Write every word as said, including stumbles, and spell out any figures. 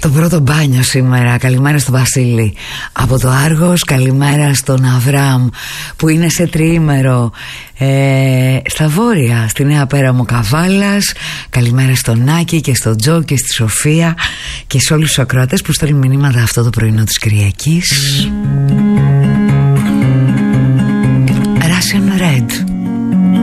στο πρώτο μπάνιο σήμερα. Καλημέρα στον Βασίλη από το Άργος. Καλημέρα στον Αβραάμ που είναι σε τριήμερο ε, στα βόρεια, στη Νέα Πέραμο Καβάλας. Καλημέρα στον Νάκη και στον Τζο και στη Σοφία και σε όλους τους ακροατές που στέλνουν μηνύματα αυτό το πρωινό της Κυριακής. Russian Red.